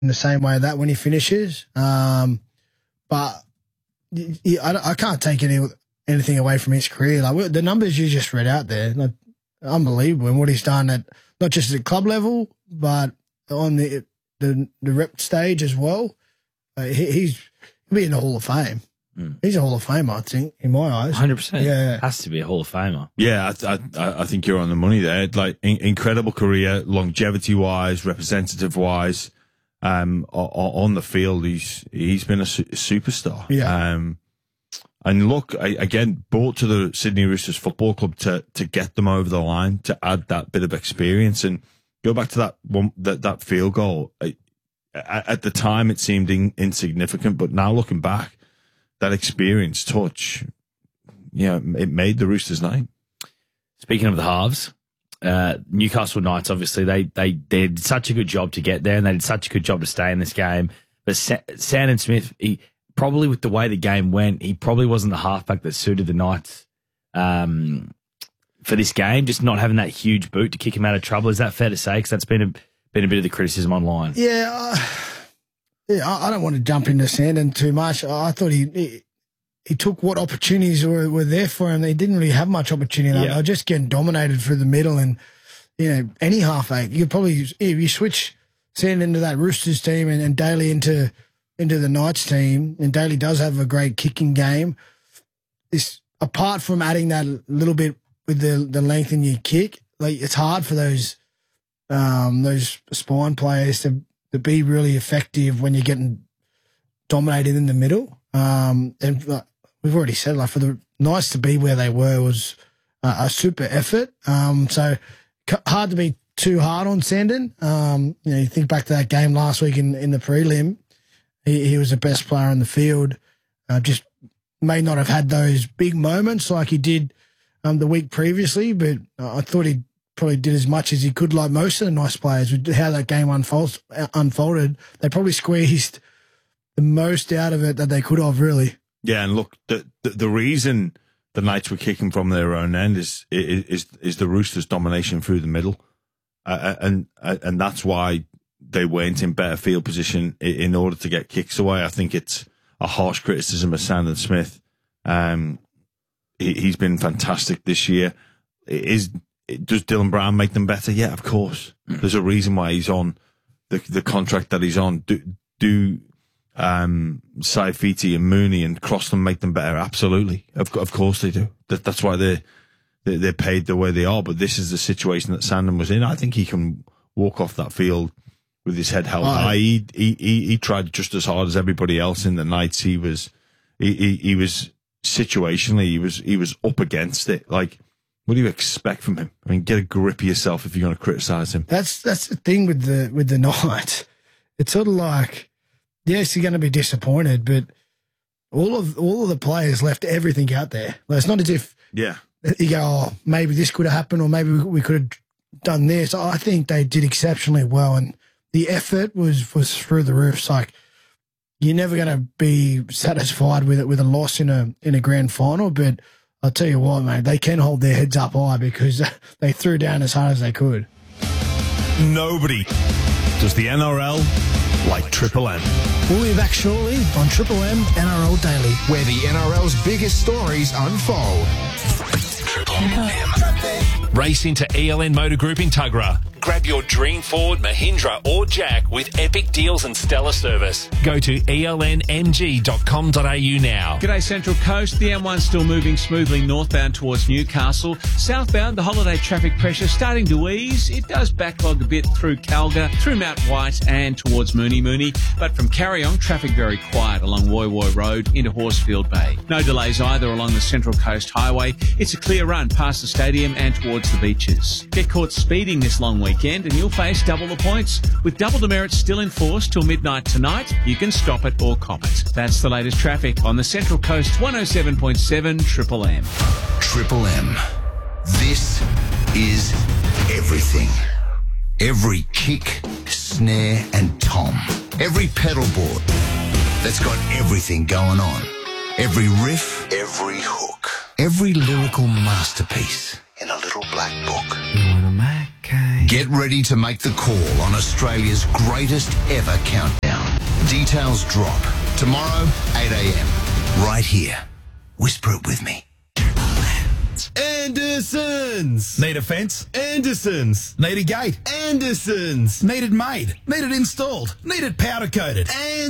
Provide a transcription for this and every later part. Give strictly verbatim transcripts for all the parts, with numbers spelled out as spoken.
in the same way that when he finishes. Um, but he, I, I can't take any anything away from his career. Like the numbers you just read out there, like, unbelievable, and what he's done at not just at club level, but on the the, the rep stage as well. Uh, he, he's he'll be in the Hall of Fame. Mm. He's a Hall of Famer, I think, in my eyes. one hundred percent. Yeah. Has to be a Hall of Famer. Yeah, I, I, I think you're on the money there. Like, in, incredible career, longevity-wise, representative-wise. Um, on the field, he's he's been a su- superstar. Yeah. Um, and look, I, again, brought to the Sydney Roosters Football Club to to get them over the line, to add that bit of experience. And go back to that one, that, that field goal. I, at the time, it seemed in, insignificant, but now looking back, that experience, touch, yeah, it made the Roosters' name. Speaking of the halves, uh, Newcastle Knights, obviously, they, they, they did such a good job to get there, and they did such a good job to stay in this game. But Sa- Sandon Smith, he probably with the way the game went, he probably wasn't the halfback that suited the Knights um, for this game, just not having that huge boot to kick him out of trouble. Is that fair to say? Because that's been a, been a bit of the criticism online. Yeah, uh, yeah. I, I don't want to jump into Sandon too much. I thought he he, he took what opportunities were, were there for him. They didn't really have much opportunity. Yeah. They were just getting dominated through the middle, and you know, any halfback, you could probably if you switch Sandon into that Roosters team and, and Daly into into the Knights team, and Daly does have a great kicking game. This apart from adding that little bit with the the length in your kick, like it's hard for those. Um, those spine players to, to be really effective when you're getting dominated in the middle. Um, and like, we've already said, like for the Knights to be where they were was uh, a super effort. Um, so c- hard to be too hard on Sandon. Um, you know, you think back to that game last week in, in the prelim, he, he was the best player on the field. Uh, just may not have had those big moments like he did um, the week previously, but uh, I thought he probably did as much as he could, like most of the nice players. With how that game unfolds, unfolded, they probably squeezed the most out of it that they could have, really. Yeah, and look, the the, the reason the Knights were kicking from their own end is is is the Roosters' domination through the middle, uh, and and that's why they weren't in better field position in order to get kicks away. I think it's a harsh criticism of Sandon Smith. Um, he, he's been fantastic this year. It is. Does Dylan Brown make them better? Yeah, of course. There's a reason why he's on the the contract that he's on. Do, do um, Saifiti and Mooney and Crosland make them better? Absolutely. Of, of course they do. That, that's why they're, they're paid the way they are. But this is the situation that Sandon was in. I think he can walk off that field with his head held oh, high. He, he, he, he tried just as hard as everybody else in the Knights. He was, he, he, he was situationally, he was, he was up against it. Like, what do you expect from him? I mean, get a grip of yourself if you're going to criticise him. That's that's the thing with the with the Knights. It's sort of like, yes, you're going to be disappointed, but all of all of the players left everything out there. Like, it's not as if yeah you go, oh, maybe this could have happened, or maybe we, we could have done this. I think they did exceptionally well, and the effort was was through the roof. It's like you're never going to be satisfied with it with a loss in a in a grand final, but I'll tell you what, mate, they can hold their heads up high because they threw down as hard as they could. Nobody does the N R L like Triple M. We'll be back shortly on Triple M N R L Daily, where the N R L's biggest stories unfold. Triple M. Race into E L N Motor Group in Tuggerah. Grab your dream Ford, Mahindra or Jack with epic deals and stellar service. Go to E L N M G dot com dot A U now. G'day Central Coast. The M one still moving smoothly northbound towards Newcastle. Southbound, the holiday traffic pressure starting to ease. It does backlog a bit through Calga, through Mount White and towards Mooney Mooney. But from Carryong, traffic very quiet along Woy Woy Road into Horsfield Bay. No delays either along the Central Coast Highway. It's a clear run past the stadium and towards the beaches. Get caught speeding this long weekend and you'll face double the points. With double demerits still in force till midnight tonight, you can stop it or cop it. That's the latest traffic on the Central Coast one oh seven point seven Triple M. Triple M. This is everything. Every kick, snare and tom. Every pedal board that's got everything going on. Every riff, every hook. Every lyrical masterpiece in a little black book. You want a Mac cake? Get ready to make the call on Australia's greatest ever countdown. Details drop tomorrow, eight a.m. right here. Whisper it with me. Andersons. Need a fence? Andersons. Need a gate? Andersons. Need it made? Need it installed? Need it powder coated?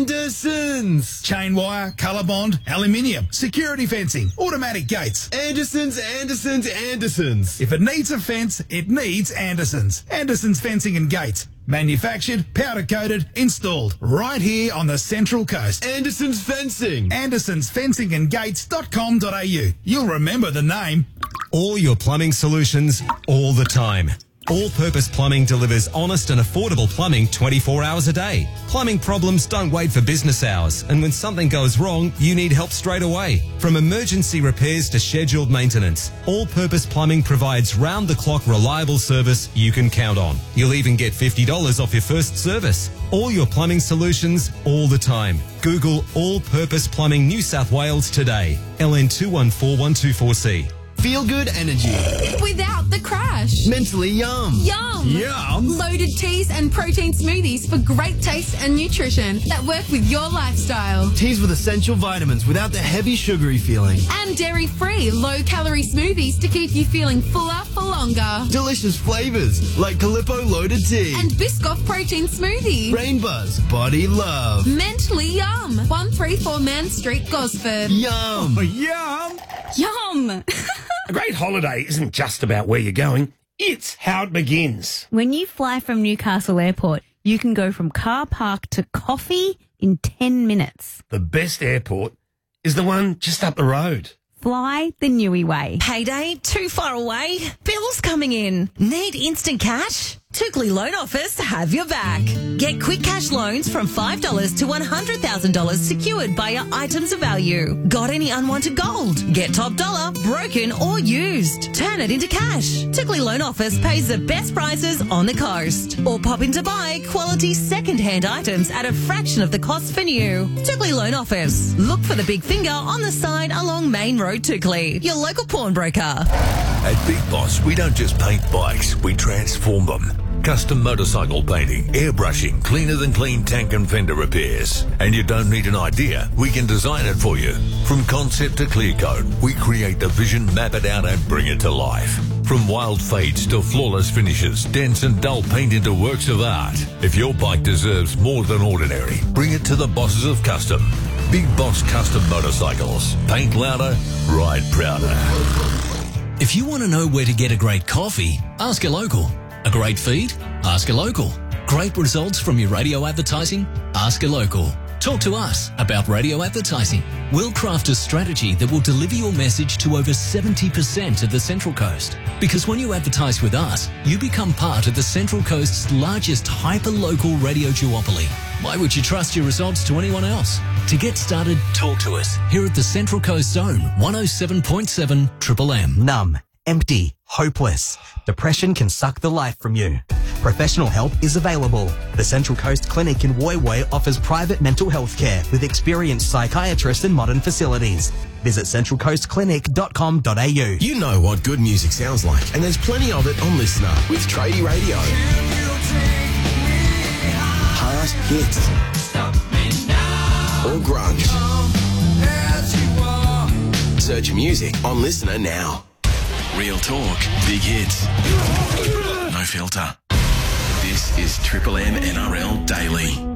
Andersons. Chain wire, colour bond, aluminium, security fencing, automatic gates. Andersons, Andersons, Andersons. If it needs a fence, it needs Andersons. Andersons Fencing and Gates. Manufactured, powder coated, installed right here on the Central Coast. Andersons Fencing. Andersons Fencing and Gates dot com dot a u. You'll remember the name. All your plumbing solutions, all the time. All-Purpose Plumbing delivers honest and affordable plumbing twenty-four hours a day. Plumbing problems don't wait for business hours, and when something goes wrong, you need help straight away. From emergency repairs to scheduled maintenance, All-Purpose Plumbing provides round-the-clock reliable service you can count on. You'll even get fifty dollars off your first service. All your plumbing solutions, all the time. Google All-Purpose Plumbing New South Wales today. L N two one four one two four C. Feel good energy. Without the crash. Mentally yum. Yum. Yum. Loaded teas and protein smoothies for great taste and nutrition that work with your lifestyle. Teas with essential vitamins without the heavy sugary feeling. And dairy-free, low-calorie smoothies to keep you feeling fuller for longer. Delicious flavours like Calippo Loaded Tea. And Biscoff Protein Smoothie. Rainbuzz Body Love. Mentally Yum. one thirty-four Man Street, Gosford. Yum. Yum. Yum. A great holiday isn't just about where you're going, it's how it begins. When you fly from Newcastle Airport, you can go from car park to coffee in ten minutes. The best airport is the one just up the road. Fly the Newey way. Payday too far away? Bills coming in? Need instant cash? Tookley Loan Office have your back. Get quick cash loans from five dollars to one hundred thousand dollars secured by your items of value. Got any unwanted gold? Get top dollar, broken or used. Turn it into cash. Tookley Loan Office pays the best prices on the coast. Or pop in to buy quality second-hand items at a fraction of the cost for new. Tookley Loan Office. Look for the big finger on the sign along Main Road, Tookley. Your local pawnbroker. At Big Boss, we don't just paint bikes, we transform them. Custom motorcycle painting, airbrushing, cleaner than clean tank and fender repairs. And you don't need an idea, we can design it for you. From concept to clear coat, we create the vision, map it out and bring it to life. From wild fades to flawless finishes, dense and dull paint into works of art. If your bike deserves more than ordinary, bring it to the bosses of Custom. Big Boss Custom Motorcycles. Paint louder, ride prouder. If you want to know where to get a great coffee, ask a local. A great feed? Ask a local. Great results from your radio advertising? Ask a local. Talk to us about radio advertising. We'll craft a strategy that will deliver your message to over seventy percent of the Central Coast. Because when you advertise with us, you become part of the Central Coast's largest hyper-local radio duopoly. Why would you trust your results to anyone else? To get started, talk to us here at the Central Coast Zone, one oh seven point seven Triple M. Numb, empty, hopeless. Depression can suck the life from you. Professional help is available. The Central Coast Clinic in Woy Woy offers private mental health care with experienced psychiatrists and modern facilities. Visit central coast clinic dot com dot a u. You know what good music sounds like, and there's plenty of it on Listener with Tradie Radio. Past hits or grunge. Search music on Listener now. Real talk, big hits, no filter. This is Triple M N R L Daily.